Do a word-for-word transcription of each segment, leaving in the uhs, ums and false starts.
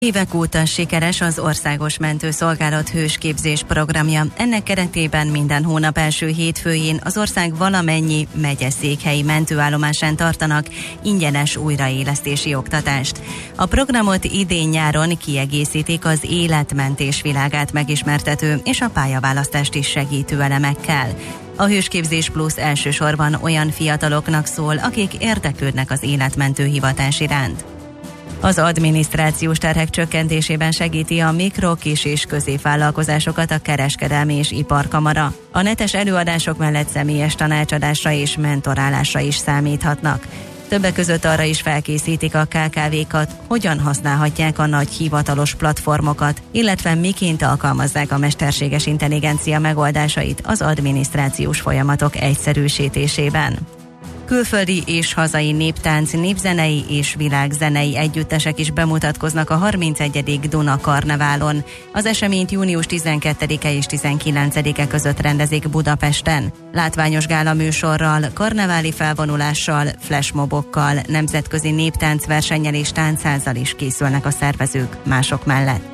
Évek óta sikeres az Országos Mentőszolgálat hősképzés programja. Ennek keretében minden hónap első hétfőjén az ország valamennyi megyeszékhelyi mentőállomásán tartanak ingyenes újraélesztési oktatást. A programot idén-nyáron kiegészítik az életmentés világát megismertető és a pályaválasztást is segítő elemekkel. A Hősképzés Plusz elsősorban olyan fiataloknak szól, akik érdeklődnek az életmentő hivatás iránt. Az adminisztrációs terhek csökkentésében segíti a mikro, kis és középvállalkozásokat a Kereskedelmi és Iparkamara. A netes előadások mellett személyes tanácsadásra és mentorálásra is számíthatnak. Többek között arra is felkészítik a ká ká vékat, hogyan használhatják a nagy hivatalos platformokat, illetve miként alkalmazzák a mesterséges intelligencia megoldásait az adminisztrációs folyamatok egyszerűsítésében. Külföldi és hazai néptánc, népzenei és világzenei együttesek is bemutatkoznak a harmincegyedik Duna Karneválon. Az eseményt június tizenkettedike és tizenkilencedike között rendezik Budapesten. Látványos gála műsorral, karneváli felvonulással, flashmobokkal, nemzetközi néptáncversennyel és táncházzal is készülnek a szervezők mások mellett.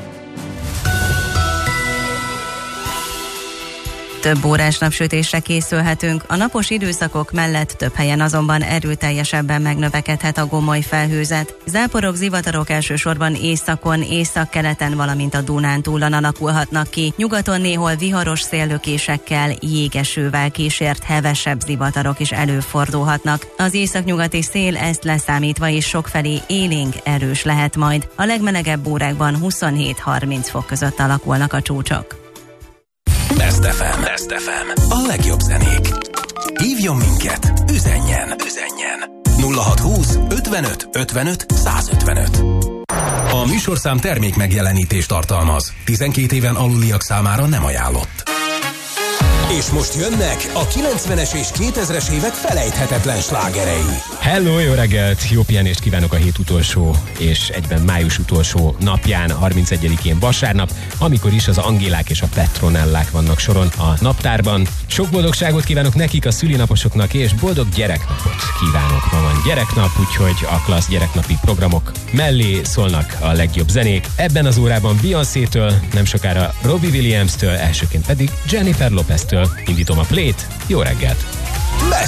Több órás napsütésre készülhetünk, a napos időszakok mellett több helyen azonban erőteljesebben megnövekedhet a gomoly felhőzet. Záporok, zivatarok elsősorban északon, északkeleten, valamint a Dunántúlon alakulhatnak ki. Nyugaton néhol viharos széllökésekkel, jégesővel kísért hevesebb zivatarok is előfordulhatnak. Az északnyugati szél ezt leszámítva is sokfelé élénk erős lehet majd. A legmelegebb órákban huszonhét-harminc fok között alakulnak a csúcsok. Best ef em. Best ef em. A legjobb zenék. Hívjon minket, üzenjen, üzenjen. nulla hatszázhúsz ötvenöt ötvenöt százötvenöt. A műsorszám termék megjelenítést tartalmaz. tizenkét éven aluliak számára nem ajánlott. És most jönnek a kilencvenes és kétezres évek felejthetetlen slágerei. Hello, jó reggelt! Jó pihenést kívánok a hét utolsó és egyben május utolsó napján, harmincegyedikén vasárnap, amikor is az Angélák és a Petronellák vannak soron a naptárban. Sok boldogságot kívánok nekik, a szülinaposoknak, és boldog gyereknapot kívánok. Ma van gyereknap, úgyhogy a klassz gyereknapi programok mellé szólnak a legjobb zenék. Ebben az órában Beyoncétől, nem sokára Robbie Williams-től, elsőként pedig Jennifer Lopez-től indítom a plét. Jó reggelt!